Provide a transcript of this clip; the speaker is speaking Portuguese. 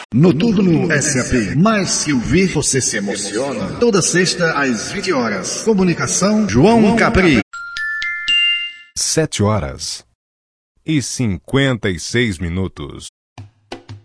Noturno SAP. Mais que ouvir, você se emociona. Toda sexta às 20 horas. Comunicação João Capri. 7 horas e 56 minutos.